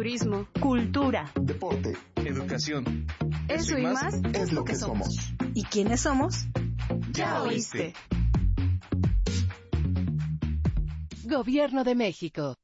turismo, cultura, deporte, educación. Eso y más es lo que somos. ¿Y quiénes somos? Ya oíste. Gobierno de México.